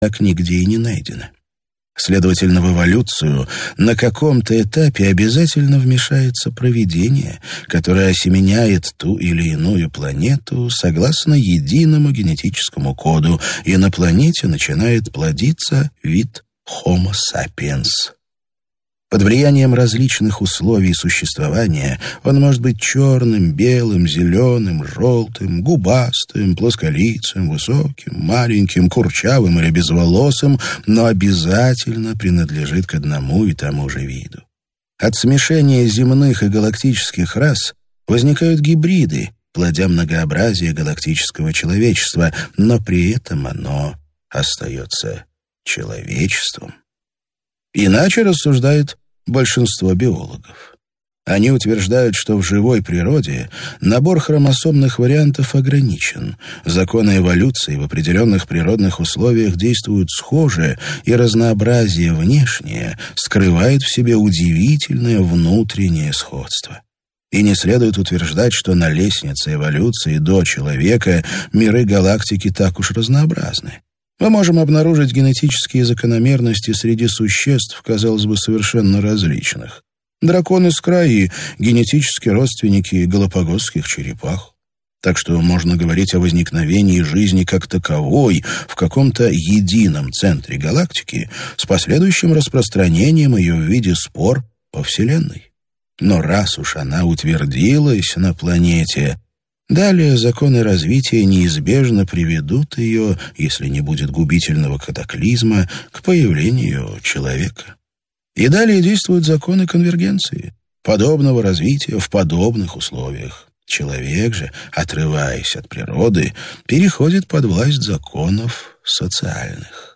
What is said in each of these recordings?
так нигде и не найдено. Следовательно, в эволюцию на каком-то этапе обязательно вмешается провидение, которое осеменяет ту или иную планету согласно единому генетическому коду, и на планете начинает плодиться вид Homo sapiens. Под влиянием различных условий существования он может быть черным, белым, зеленым, желтым, губастым, плосколицым, высоким, маленьким, курчавым или безволосым, но обязательно принадлежит к одному и тому же виду. От смешения земных и галактических рас возникают гибриды, плодя многообразие галактического человечества, но при этом оно остается человечеством. Иначе рассуждает большинство биологов. Они утверждают, что в живой природе набор хромосомных вариантов ограничен, законы эволюции в определенных природных условиях действуют схоже, и разнообразие внешнее скрывает в себе удивительное внутреннее сходство. И не следует утверждать, что на лестнице эволюции до человека миры галактики так уж разнообразны. Мы можем обнаружить генетические закономерности среди существ, казалось бы, совершенно различных. Драконы-скраи — генетически родственники галапагосских черепах. Так что можно говорить о возникновении жизни как таковой в каком-то едином центре галактики с последующим распространением ее в виде спор по Вселенной. Но раз уж она утвердилась на планете, далее законы развития неизбежно приведут ее, если не будет губительного катаклизма, к появлению человека. И далее действуют законы конвергенции, подобного развития в подобных условиях. Человек же, отрываясь от природы, переходит под власть законов социальных.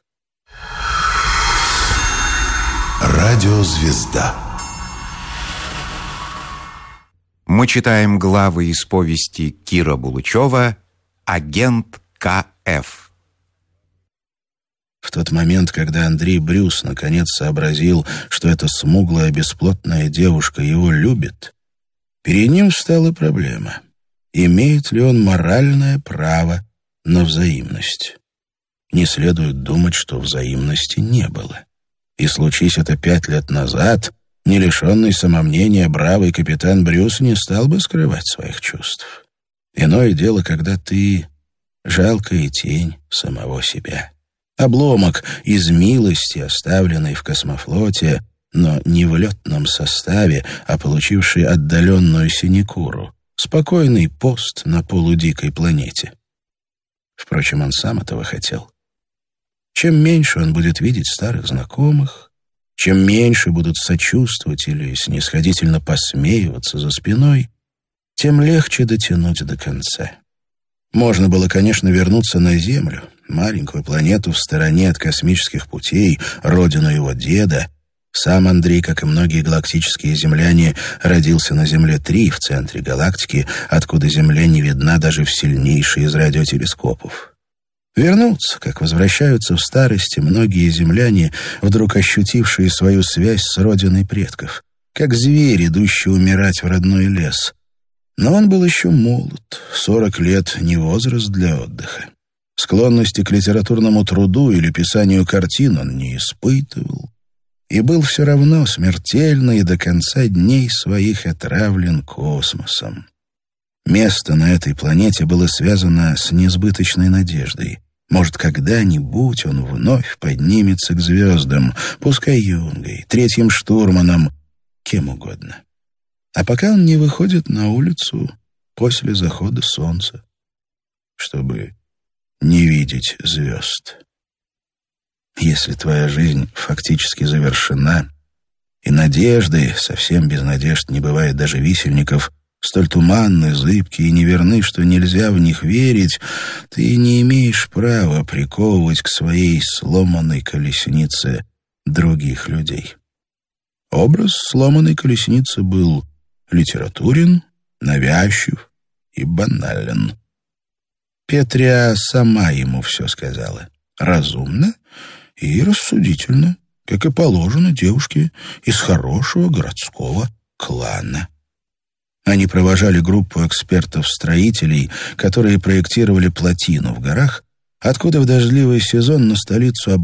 Радиозвезда. Мы читаем главы из повести Кира Булычева «Агент К.Ф.». В тот момент, когда Андрей Брюс наконец сообразил, что эта смуглая бесплотная девушка его любит, перед ним встала проблема: имеет ли он моральное право на взаимность? Не следует думать, что взаимности не было. И случись это 5 лет назад, не лишенный самомнения бравый капитан Брюс не стал бы скрывать своих чувств. Иное дело, когда ты жалкая тень самого себя. Обломок из милости, оставленный в космофлоте, но не в летном составе, а получивший отдаленную синекуру, спокойный пост на полудикой планете. Впрочем, он сам этого хотел. Чем меньше он будет видеть старых знакомых, чем меньше будут сочувствовать или снисходительно посмеиваться за спиной, тем легче дотянуть до конца. Можно было, конечно, вернуться на Землю, маленькую планету в стороне от космических путей, родину его деда. Сам Андрей, как и многие галактические земляне, родился на Земле-3 в центре галактики, откуда Земля не видна даже в сильнейшей из радиотелескопов. Вернуться, как возвращаются в старости многие земляне, вдруг ощутившие свою связь с родиной предков, как зверь, идущий умирать в родной лес. Но он был еще молод, 40 лет — не возраст для отдыха. Склонности к литературному труду или писанию картин он не испытывал, и был все равно смертельно и до конца дней своих отравлен космосом. Место на этой планете было связано с несбыточной надеждой. Может, когда-нибудь он вновь поднимется к звездам, пускай юнгой, третьим штурманом, кем угодно. А пока он не выходит на улицу после захода солнца, чтобы не видеть звезд. Если твоя жизнь фактически завершена, и надежды, совсем без надежд не бывает даже висельников, столь туманны, зыбки и неверны, что нельзя в них верить, ты не имеешь права приковывать к своей сломанной колеснице других людей. Образ сломанной колесницы был литературен, навязчив и банален. Петря сама ему все сказала. Разумно и рассудительно, как и положено девушке из хорошего городского клана. Они провожали группу экспертов-строителей, которые проектировали плотину в горах, откуда в дождливый сезон на столицу